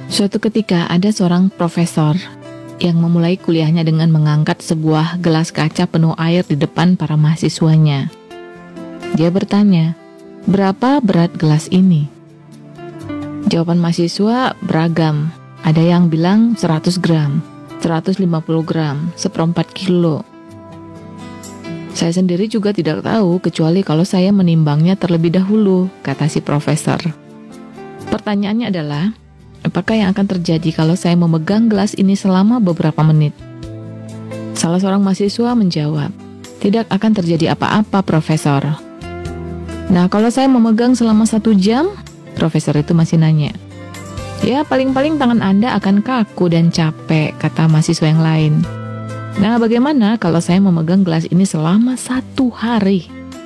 Suatu ketika ada seorang profesor yang memulai kuliahnya dengan mengangkat sebuah gelas kaca penuh air di depan para mahasiswanya. Dia bertanya, "Berapa berat gelas ini?" Jawaban mahasiswa beragam. Ada yang bilang 100 gram, 150 gram, 1/4 kilo. Saya sendiri juga tidak tahu kecuali kalau saya menimbangnya terlebih dahulu, kata si profesor. Pertanyaannya adalah, apakah yang akan terjadi kalau saya memegang gelas ini selama beberapa menit? Salah seorang mahasiswa menjawab, "Tidak akan terjadi apa-apa, Profesor." Nah, kalau saya memegang selama 1 jam, profesor itu masih nanya. "Ya, paling-paling tangan Anda akan kaku dan capek," kata mahasiswa yang lain. "Nah, bagaimana kalau saya memegang gelas ini selama 1 hari?"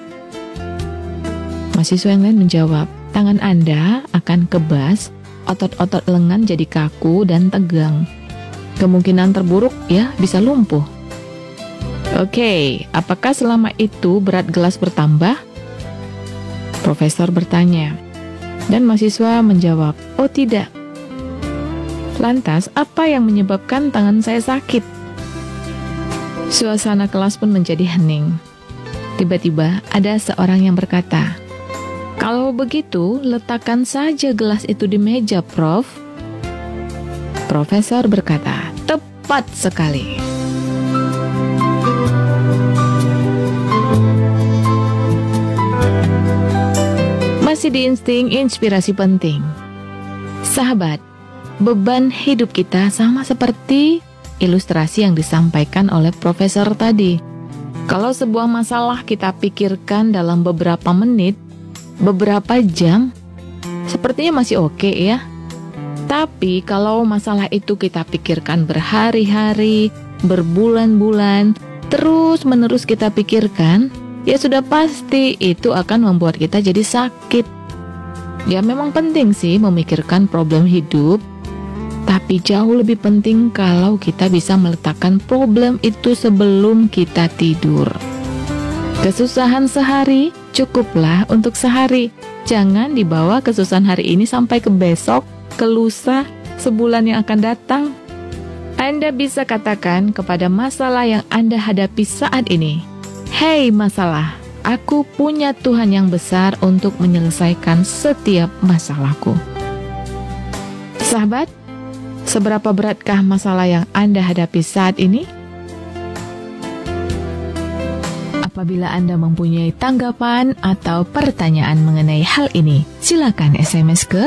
Mahasiswa yang lain menjawab, "Tangan Anda akan kebas, otot-otot lengan jadi kaku dan tegang. Kemungkinan terburuk ya bisa lumpuh." "Oke, apakah selama itu berat gelas bertambah?" Profesor bertanya. Dan mahasiswa menjawab, "Oh tidak." "Lantas, apa yang menyebabkan tangan saya sakit?" Suasana kelas pun menjadi hening. Tiba-tiba ada seorang yang berkata, "Kalau begitu, letakkan saja gelas itu di meja, Prof." Profesor berkata, "Tepat sekali." Masih di Insting Inspirasi Penting. Sahabat, beban hidup kita sama seperti ilustrasi yang disampaikan oleh profesor tadi. Kalau sebuah masalah kita pikirkan dalam beberapa menit, beberapa jam, sepertinya masih oke ya. Tapi kalau masalah itu kita pikirkan berhari-hari, berbulan-bulan, terus-menerus kita pikirkan, ya sudah pasti itu akan membuat kita jadi sakit. Ya memang penting sih memikirkan problem hidup, tapi jauh lebih penting kalau kita bisa meletakkan problem itu sebelum kita tidur. Kesusahan sehari cukuplah untuk sehari. Jangan dibawa kesusahan hari ini sampai ke besok, ke lusa, sebulan yang akan datang. Anda bisa katakan kepada masalah yang Anda hadapi saat ini, "Hei masalah, aku punya Tuhan yang besar untuk menyelesaikan setiap masalahku." Sahabat, seberapa beratkah masalah yang Anda hadapi saat ini? Apabila Anda mempunyai tanggapan atau pertanyaan mengenai hal ini, silakan SMS ke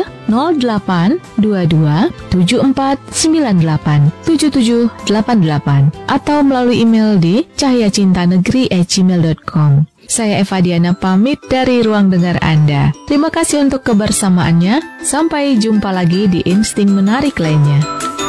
0822-7498-7788 atau melalui email di cahayacintanegeri@gmail.com. Saya Eva Diana pamit dari ruang dengar Anda. Terima kasih untuk kebersamaannya. Sampai jumpa lagi di Insting Menarik lainnya.